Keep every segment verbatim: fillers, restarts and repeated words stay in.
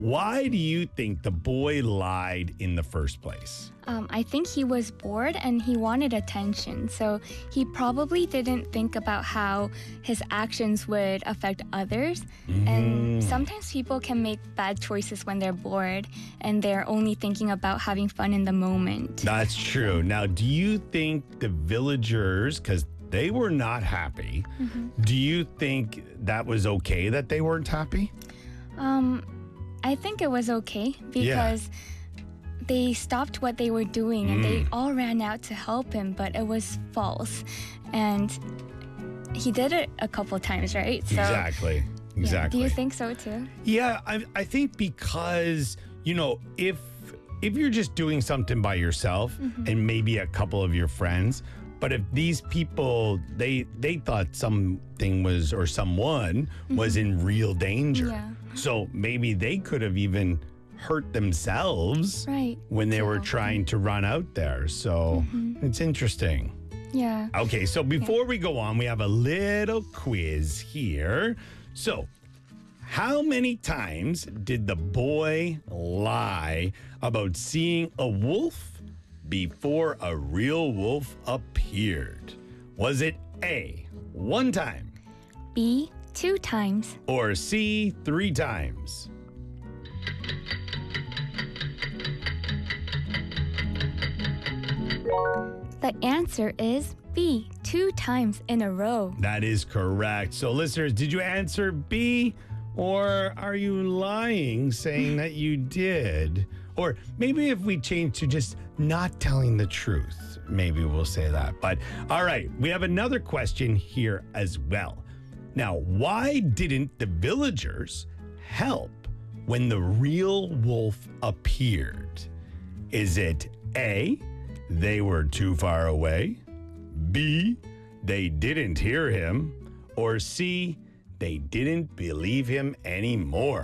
Why do you think the boy lied in the first place? Um, I think he was bored and he wanted attention. So he probably didn't think about how his actions would affect others. Mm. And sometimes people can make bad choices when they're bored and they're only thinking about having fun in the moment. That's true. Now, do you think the villagers, because they were not happy, mm-hmm. do you think that was okay that they weren't happy? Um, I think it was okay because yeah. they stopped what they were doing and mm. they all ran out to help him, but it was false. And he did it a couple times, right? So, exactly. Exactly. Yeah. Do you think so too? Yeah, I, I think because, you know, if if you're just doing something by yourself mm-hmm. and maybe a couple of your friends, but if these people, they they thought something was, or someone mm-hmm. was in real danger. Yeah. So maybe they could have even hurt themselves right. when they so, were trying to run out there. So mm-hmm. it's interesting. Yeah. Okay, so before yeah. we go on, we have a little quiz here. So, how many times did the boy lie about seeing a wolf before a real wolf appeared? Was it A, one time? B, two times. Or C, three times? The answer is B, two times in a row. That is correct. So, listeners, did you answer B? Or are you lying saying that you did? Or maybe if we change to just not telling the truth, maybe we'll say that. But all right, we have another question here as well. Now, why didn't the villagers help when the real wolf appeared? Is it A, they were too far away? B, they didn't hear him? Or C, they didn't believe him anymore?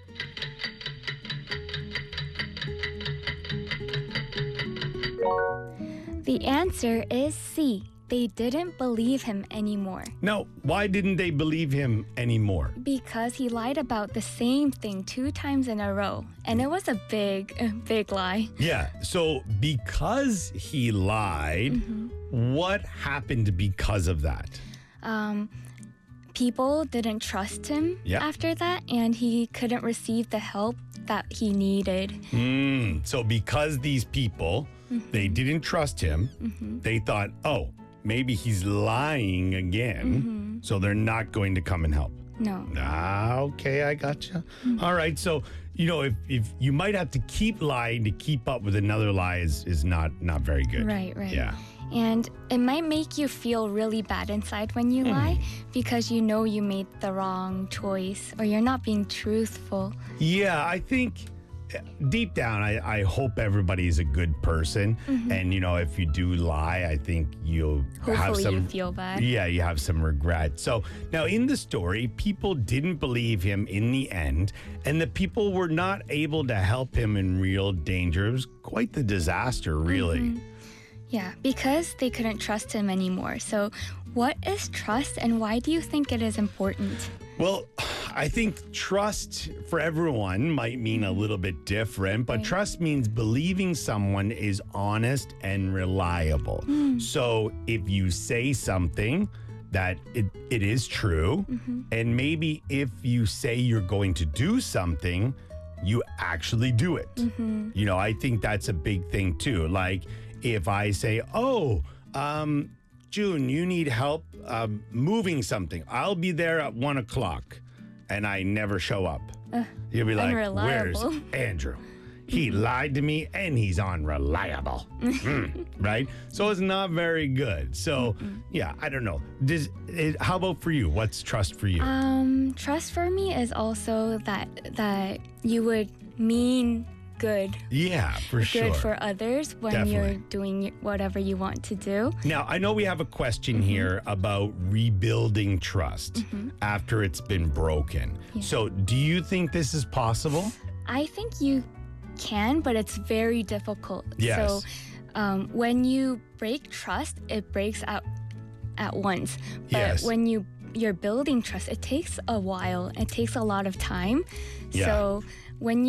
The answer is C. They didn't believe him anymore. No, why didn't they believe him anymore? Because he lied about the same thing two times in a row. And it was a big, big lie. Yeah, so because he lied, mm-hmm. what happened because of that? Um, people didn't trust him yep. after that, and he couldn't receive the help that he needed. Mm, so because these people, mm-hmm. they didn't trust him, mm-hmm. they thought, oh, maybe he's lying again, mm-hmm. so they're not going to come and help. No. Ah, okay, I gotcha. Mm-hmm. All right, so, you know, if, if you might have to keep lying to keep up with another lie is, is not, not very good. Right, right. Yeah. And it might make you feel really bad inside when you mm. lie because you know you made the wrong choice or you're not being truthful. Yeah, I think deep down, I, I hope everybody's a good person. Mm-hmm. And, you know, if you do lie, I think you'll Hopefully have some... you feel bad. Yeah, you have some regret. So now in the story, people didn't believe him in the end, and the people were not able to help him in real danger. It was quite the disaster, really. Mm-hmm. Yeah, because they couldn't trust him anymore. So what is trust and why do you think it is important? Well, I think trust for everyone might mean a little bit different, but right. trust means believing someone is honest and reliable. Mm. So if you say something that it, it is true, mm-hmm. and maybe if you say you're going to do something, you actually do it. Mm-hmm. You know, I think that's a big thing too. Like, if I say, oh, um, June, you need help uh, moving something. I'll be there at one o'clock, and I never show up. Uh, You'll be like, unreliable. Where's Andrew? He lied to me, and he's unreliable. mm, right? So it's not very good. So, Mm-mm. yeah, I don't know. Does it, how about for you? What's trust for you? Um, trust for me is also that that you would mean good. Yeah, for sure. Good for others when Definitely. You're doing whatever you want to do. Now, I know we have a question mm-hmm. here about rebuilding trust mm-hmm. after it's been broken. Yeah. So, do you think this is possible? I think you can, but it's very difficult. Yes. So, um, when you break trust, it breaks out at once. But yes. when you you're building trust, it takes a while. It takes a lot of time. Yeah. So when